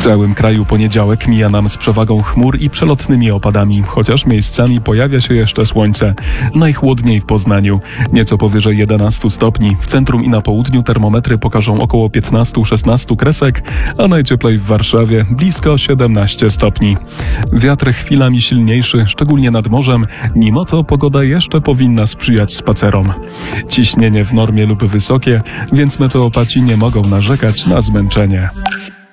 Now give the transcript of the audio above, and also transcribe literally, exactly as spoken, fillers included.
całym kraju poniedziałek mija nam z przewagą chmur i przelotnymi opadami, chociaż miejscami pojawia się jeszcze słońce. Najchłodniej w Poznaniu, nieco powyżej jedenastu stopni. W centrum i na południu termometry pokażą około piętnaście szesnaście kresek, a najcieplej w Warszawie blisko siedemnaście stopni. Wiatr chwilami silniejszy, szczególnie nad morzem, mimo to pogoda jeszcze powinna sprzyjać spacerom. Ciśnienie w normie lub wysokie, więc meteopaci nie mogą narzekać na zmęczenie.